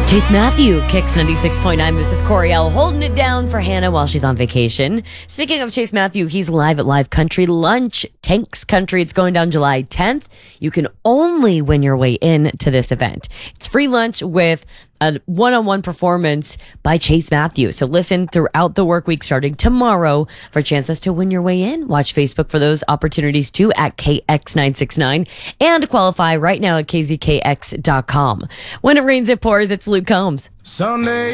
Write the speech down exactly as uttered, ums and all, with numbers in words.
Chase Matthew, Kicks ninety-six point nine. This is Coriel holding it down for Hannah while she's on vacation. Speaking of Chase Matthew, he's live at Live Country Lunch, Tanks Country. It's going down July tenth. You can only win your way in to this event. It's free lunch with a one-on-one performance by Chase Matthew. So listen throughout the work week starting tomorrow for chances to win your way in. Watch Facebook for those opportunities too at K X nine six nine and qualify right now at K Z K X dot com. When it rains, it pours. It's Luke Combs. Sunday.